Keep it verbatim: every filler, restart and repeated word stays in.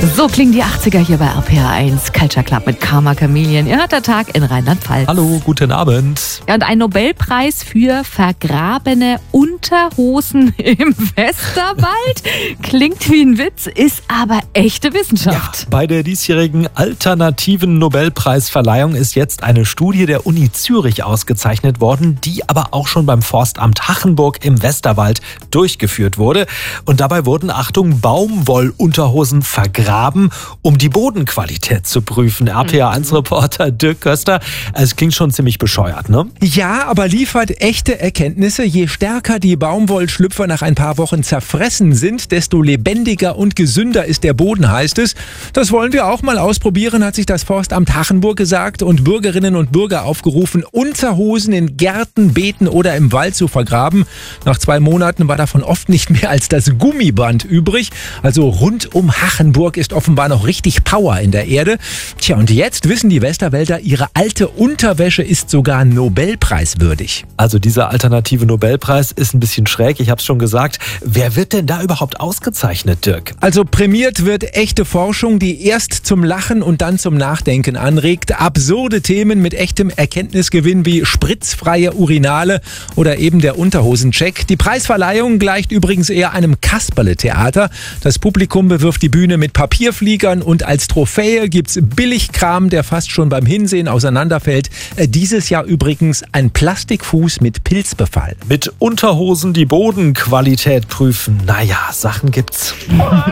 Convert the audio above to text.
So klingen die achtziger hier bei R P R eins. Culture Club mit Karma Chameleon. Ihr hört der Tag in Rheinland-Pfalz. Hallo, guten Abend. Ja, und ein Nobelpreis für vergrabene Unterhosen im Westerwald. Klingt wie ein Witz, ist aber echte Wissenschaft. Ja, bei der diesjährigen alternativen Nobelpreisverleihung ist jetzt eine Studie der Uni Zürich ausgezeichnet worden, die aber auch schon beim Forstamt Hachenburg im Westerwald durchgeführt wurde. Und dabei wurden, Achtung, Baumwollunterhosen vergraben, um die Bodenqualität zu prüfen. R P R eins Reporter Dirk Köster. Es klingt schon ziemlich bescheuert, ne? Ja, aber liefert echte Erkenntnisse. Je stärker die Baumwollschlüpfer nach ein paar Wochen zerfressen sind, desto lebendiger und gesünder ist der Boden, heißt es. Das wollen wir auch mal ausprobieren, hat sich das Forstamt Hachenburg gesagt und Bürgerinnen und Bürger aufgerufen, Unterhosen in Gärten, Beeten oder im Wald zu vergraben. Nach zwei Monaten war davon oft nicht mehr als das Gummiband übrig. Also rund um Hachenburg ist offenbar noch richtig Power in der Erde. Tja, und jetzt wissen die Westerwälder, ihre alte Unterwäsche ist sogar Nobelpreiswürdig. Also dieser alternative Nobelpreis ist ein bisschen schräg, ich habe es schon gesagt. Wer wird denn da überhaupt ausgezeichnet, Dirk? Also prämiert wird echte Forschung, die erst zum Lachen und dann zum Nachdenken anregt. Absurde Themen mit echtem Erkenntnisgewinn wie spritzfreie Urinale oder eben der Unterhosencheck. Die Preisverleihung gleicht übrigens eher einem Kasperle-Theater. Das Publikum bewirft die Bühne mit Papierfliegern und als Trophäe gibt's Billigkram, der fast schon beim Hinsehen auseinanderfällt. Dieses Jahr übrigens ein Plastikfuß mit Pilzbefall. Mit Unterhosen die Bodenqualität prüfen. Naja, Sachen gibt's.